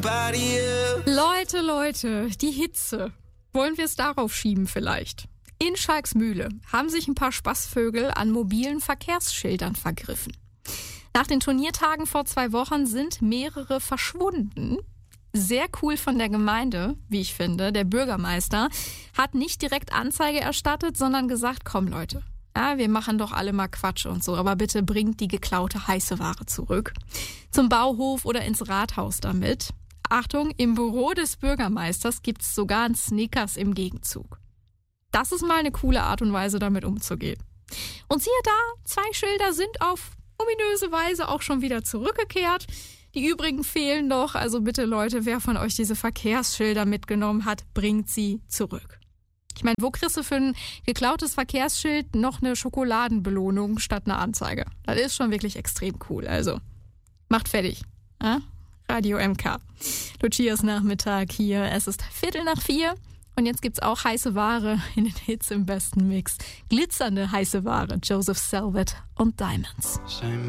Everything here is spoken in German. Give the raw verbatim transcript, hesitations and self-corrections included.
Leute, Leute, die Hitze. Wollen wir es darauf schieben vielleicht? In Schalksmühle haben sich ein paar Spaßvögel an mobilen Verkehrsschildern vergriffen. Nach den Turniertagen vor zwei Wochen sind mehrere verschwunden. Sehr cool von der Gemeinde, wie ich finde. Der Bürgermeister hat nicht direkt Anzeige erstattet, sondern gesagt, komm Leute, ja, wir machen doch alle mal Quatsch und so, aber bitte bringt die geklaute heiße Ware zurück. Zum Bauhof oder ins Rathaus damit. Achtung, im Büro des Bürgermeisters gibt's sogar einen Snickers im Gegenzug. Das ist mal eine coole Art und Weise, damit umzugehen. Und siehe da, zwei Schilder sind auf ominöse Weise auch schon wieder zurückgekehrt. Die übrigen fehlen noch, also bitte Leute, wer von euch diese Verkehrsschilder mitgenommen hat, bringt sie zurück. Ich meine, wo kriegst du für ein geklautes Verkehrsschild noch eine Schokoladenbelohnung statt einer Anzeige? Das ist schon wirklich extrem cool, also macht fertig. Ja? Radio M K. Lucias Nachmittag hier, es ist Viertel nach vier und jetzt gibt's auch heiße Ware in den Hits im besten Mix. Glitzernde heiße Ware, Joseph Salvat und Diamonds. Shame